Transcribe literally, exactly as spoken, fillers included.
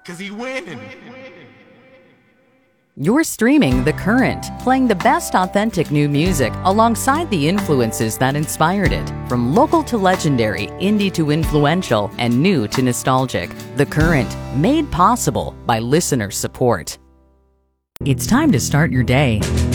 Cause he winning. You're streaming The Current, playing the best authentic new music alongside the influences that inspired it. From local to legendary, indie to influential, and new to nostalgic. The Current, made possible by listener support. It's time to start your day.